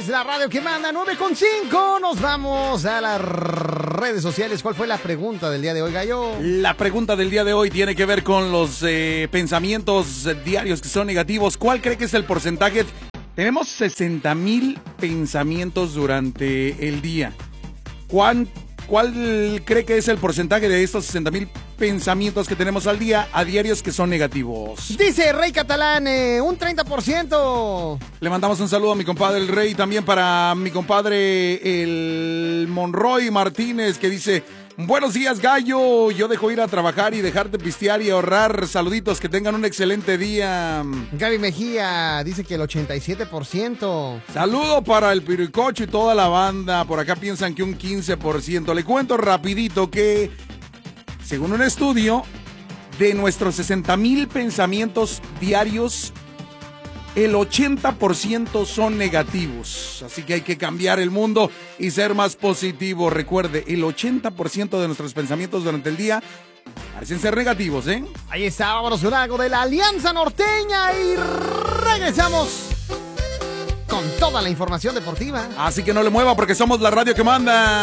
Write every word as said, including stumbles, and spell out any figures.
es la radio que manda, nueve con cinco. Nos vamos a las redes sociales. ¿Cuál fue la pregunta del día de hoy, Gallo? La pregunta del día de hoy tiene que ver con los eh, pensamientos diarios que son negativos. ¿Cuál cree que es el porcentaje? Tenemos sesenta mil pensamientos durante el día. ¿Cuán, ¿Cuál cree que es el porcentaje de estos sesenta mil pensamientos que tenemos al día a diarios que son negativos? Dice Rey Catalán, eh, un treinta por ciento. Le mandamos un saludo a mi compadre el Rey, también para mi compadre el Monroy Martínez, que dice: buenos días, Gallo, yo dejo ir a trabajar y dejarte pistear y ahorrar. Saluditos, que tengan un excelente día. Gaby Mejía dice que el ochenta y siete por ciento. Saludo para el Piricocho y toda la banda. Por acá piensan que un quince por ciento. Le cuento rapidito que, según un estudio, de nuestros sesenta mil pensamientos diarios, el ochenta por ciento son negativos. Así que hay que cambiar el mundo y ser más positivo. Recuerde, el ochenta por ciento de nuestros pensamientos durante el día parecen ser negativos, ¿eh? Ahí está, vámonos con algo de la Alianza Norteña y regresamos con toda la información deportiva. Así que no le mueva porque somos la radio que manda.